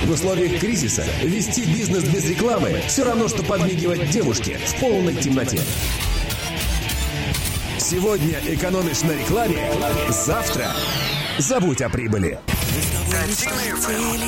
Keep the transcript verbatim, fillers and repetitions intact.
В условиях кризиса вести бизнес без рекламы все равно, что подмигивать девушке в полной темноте. Сегодня экономишь на рекламе, завтра забудь о прибыли.